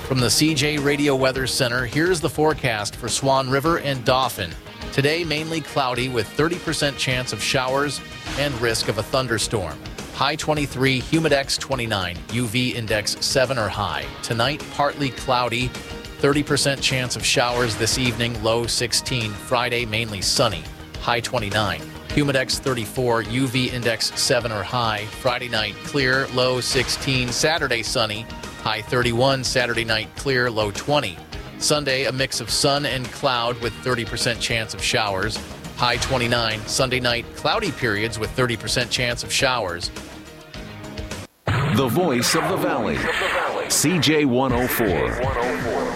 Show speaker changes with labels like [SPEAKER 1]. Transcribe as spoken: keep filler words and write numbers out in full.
[SPEAKER 1] From the C J Radio Weather Center, here's the forecast for Swan River and Dauphin. Today, mainly cloudy with thirty percent chance of showers and risk of a thunderstorm. High twenty-three, humidex twenty-nine, U V index seven or high. Tonight, partly cloudy, thirty percent chance of showers this evening, low sixteen. Friday, mainly sunny, high twenty-nine. Humidex thirty-four, U V index seven or high. Friday night, clear, low sixteen. Saturday, sunny, high thirty-one. Saturday night, clear, low twenty. Sunday, a mix of sun and cloud with thirty percent chance of showers, high twenty-nine. Sunday night, cloudy periods with thirty percent chance of showers.
[SPEAKER 2] The voice of the Valley, C J one oh four.